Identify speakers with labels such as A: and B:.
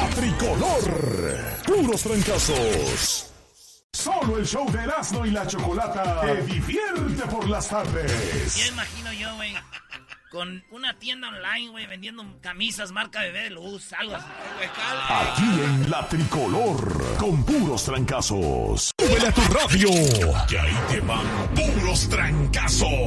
A: Tricolor. Puros trancazos. Solo el show de Erasmo y la Chocolata te divierte por las tardes.
B: Ya imagino yo, güey, con una tienda online, güey, vendiendo camisas marca Bebé de Luz, algo así.
A: Aquí en La Tricolor, con puros trancazos. ¡Súbele a tu radio! Que ahí te van puros trancazos.